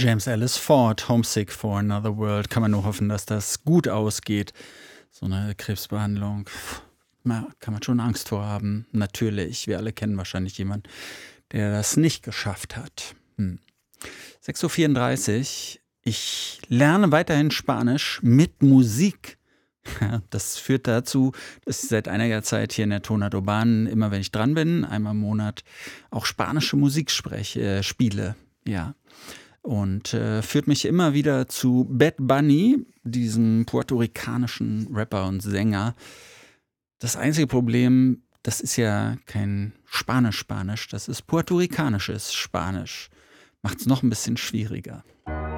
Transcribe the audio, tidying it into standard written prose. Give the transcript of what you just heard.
James Ellis Ford, Homesick for Another World. Kann man nur hoffen, dass das gut ausgeht. So eine Krebsbehandlung, kann man schon Angst vor haben. Natürlich, wir alle kennen wahrscheinlich jemanden, der das nicht geschafft hat. 6:34 Uhr. Ich lerne weiterhin Spanisch mit Musik. Ja, das führt dazu, dass ich seit einiger Zeit hier in der Tonart Urban, immer wenn ich dran bin, einmal im Monat, auch spanische Musik spiele. Ja. Und führt mich immer wieder zu Bad Bunny, diesem puerto-ricanischen Rapper und Sänger. Das einzige Problem, das ist ja kein Spanisch-Spanisch, das ist puerto-ricanisches Spanisch. Macht es noch ein bisschen schwieriger.